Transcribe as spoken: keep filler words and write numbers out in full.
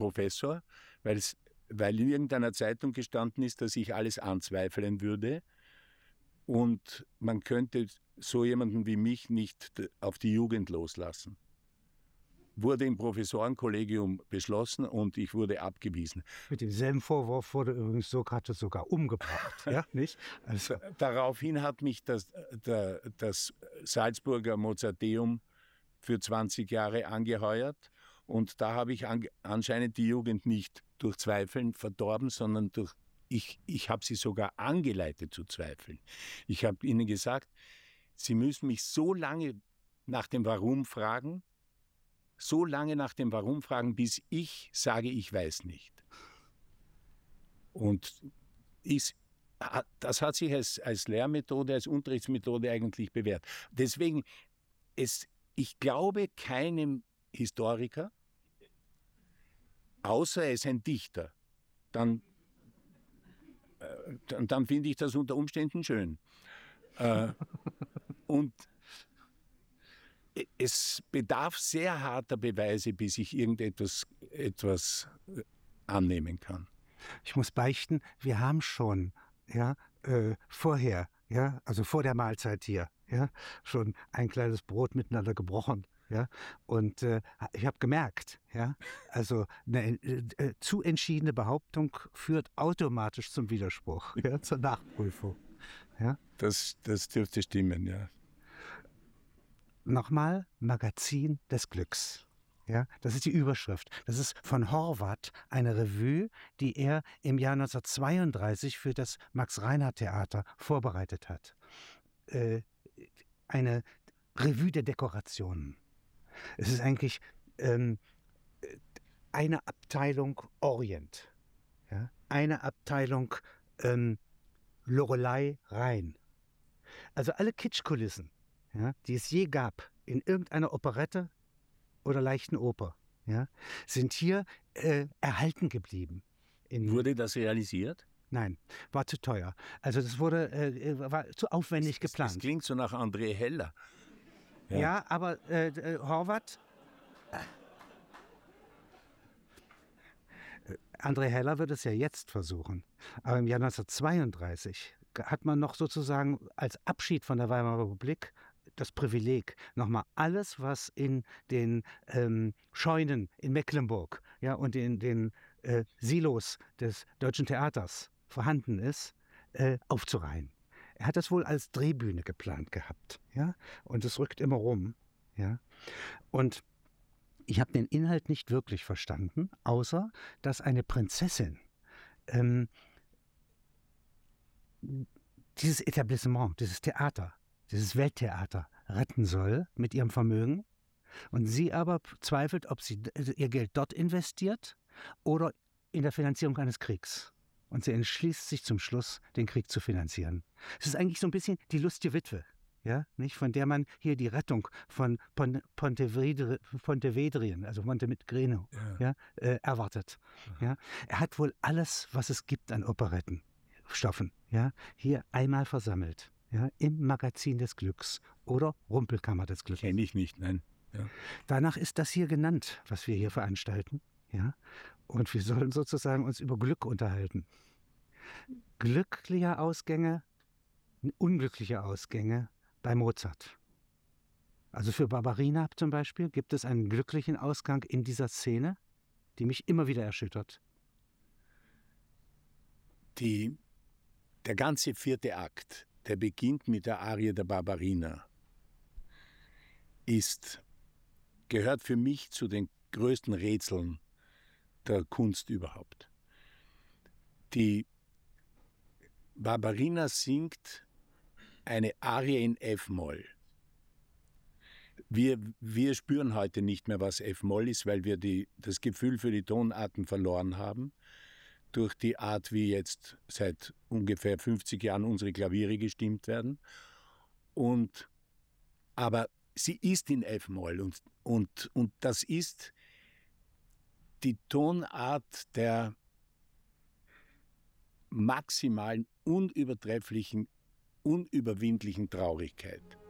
Professor, weil es, weil in irgendeiner Zeitung gestanden ist, dass ich alles anzweifeln würde. Und man könnte so jemanden wie mich nicht auf die Jugend loslassen. Wurde im Professorenkollegium beschlossen und ich wurde abgewiesen. Mit demselben Vorwurf wurde übrigens Sokrates sogar umgebracht, ja, nicht? Also. Daraufhin hat mich das, der, das Salzburger Mozarteum für zwanzig Jahre angeheuert und da habe ich an, anscheinend die Jugend nicht durch Zweifeln verdorben, sondern durch, ich, ich habe sie sogar angeleitet zu zweifeln. Ich habe ihnen gesagt, sie müssen mich so lange nach dem Warum fragen, so lange nach dem Warum fragen, bis ich sage, ich weiß nicht. Und ich, das hat sich als, als Lehrmethode, als Unterrichtsmethode eigentlich bewährt. Deswegen, es, ich glaube keinem Historiker, außer er ist ein Dichter. Dann, äh, dann, dann finde ich das unter Umständen schön. Äh, und es bedarf sehr harter Beweise, bis ich irgendetwas etwas annehmen kann. Ich muss beichten, wir haben schon ja, äh, vorher, ja, also vor der Mahlzeit hier, ja, schon ein kleines Brot miteinander gebrochen. Ja, und äh, ich habe gemerkt, ja, also eine äh, zu entschiedene Behauptung führt automatisch zum Widerspruch, ja, zur Nachprüfung. Ja. Das, das dürfte stimmen, ja. Nochmal Magazin des Glücks. Ja, das ist die Überschrift. Das ist von Horvath eine Revue, die er im Jahr neunzehnhundertzweiunddreißig für das Max-Reinhardt-Theater vorbereitet hat. Äh, eine Revue der Dekorationen. Es ist eigentlich ähm, eine Abteilung Orient, ja? Eine Abteilung ähm, Loreley Rhein. Also alle Kitschkulissen, ja, die es je gab in irgendeiner Operette oder leichten Oper, ja, sind hier äh, erhalten geblieben. In Wurde das realisiert? Nein, war zu teuer. Also das wurde äh, war zu aufwendig das, geplant. Das klingt so nach André Heller. Ja, ja aber äh, äh, Horvath, äh, André Heller wird es ja jetzt versuchen. Aber im Jahr neunzehnhundertzweiunddreißig hat man noch sozusagen als Abschied von der Weimarer Republik das Privileg, nochmal alles, was in den ähm, Scheunen in Mecklenburg, ja, und in den äh, Silos des Deutschen Theaters vorhanden ist, äh, aufzureihen. Er hat das wohl als Drehbühne geplant gehabt, ja, und es rückt immer rum, ja. Und ich habe den Inhalt nicht wirklich verstanden, außer dass eine Prinzessin ähm, dieses Etablissement, dieses Theater, dieses Welttheater retten soll mit ihrem Vermögen und sie aber zweifelt, ob sie ihr Geld dort investiert oder in der Finanzierung eines Kriegs. Und sie entschließt sich zum Schluss, den Krieg zu finanzieren. Es ist eigentlich so ein bisschen die lustige Witwe, ja, nicht, von der man hier die Rettung von Pon- Pontevedri- Pontevedrien, also Montenegrino, ja. Ja, äh, erwartet. Ja. Er hat wohl alles, was es gibt an Operettenstoffen, ja, hier einmal versammelt. Ja, im Magazin des Glücks oder Rumpelkammer des Glücks. Kenne ich nicht, nein. Ja. Danach ist das hier genannt, was wir hier veranstalten. Ja? Und wir sollen sozusagen uns über Glück unterhalten. Glückliche Ausgänge, unglückliche Ausgänge bei Mozart. Also für Barberina zum Beispiel gibt es einen glücklichen Ausgang in dieser Szene, die mich immer wieder erschüttert. Die, der ganze vierte Akt, der beginnt mit der Arie der Barberina, ist, gehört für mich zu den größten Rätseln der Kunst überhaupt. Die Barberina singt eine Arie in F-Moll. Wir, wir spüren heute nicht mehr, was F-Moll ist, weil wir die, das Gefühl für die Tonarten verloren haben. Durch die Art, wie jetzt seit ungefähr fünfzig Jahren unsere Klaviere gestimmt werden. Und, aber sie ist in F-Moll und, und, und das ist die Tonart der maximalen, unübertrefflichen, unüberwindlichen Traurigkeit.